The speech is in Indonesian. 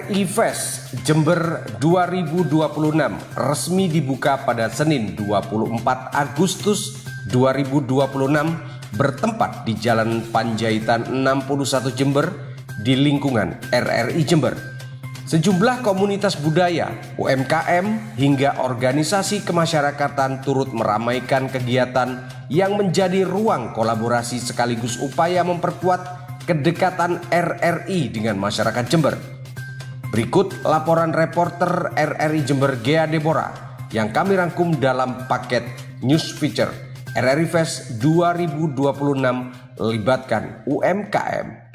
RRI Fest Jember 2026 resmi dibuka pada Senin 24 Agustus 2026 bertempat di Jalan Panjaitan 61 Jember di lingkungan RRI Jember. Sejumlah komunitas budaya, UMKM, hingga organisasi kemasyarakatan turut meramaikan kegiatan yang menjadi ruang kolaborasi sekaligus upaya memperkuat kedekatan RRI dengan masyarakat Jember. Berikut laporan reporter RRI Jember Gea Deborah yang kami rangkum dalam paket News Feature RRI Fest 2026 melibatkan UMKM.